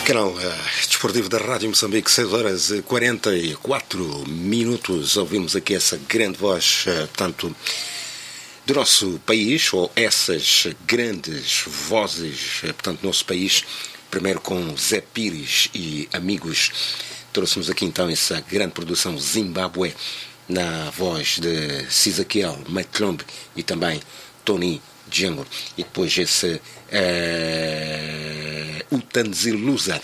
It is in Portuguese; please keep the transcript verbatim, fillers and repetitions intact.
Canal uh, Desportivo da Rádio Moçambique, seis horas e quarenta e quatro minutos. Ouvimos aqui essa grande voz, uh, portanto, do nosso país, ou essas grandes vozes, uh, portanto, do nosso país. Primeiro com Zé Pires e amigos. Trouxemos aqui então essa grande produção Zimbábue, na voz de Sizakiel Maitlombe e também Tony Django. E depois esse uh, Utanziluza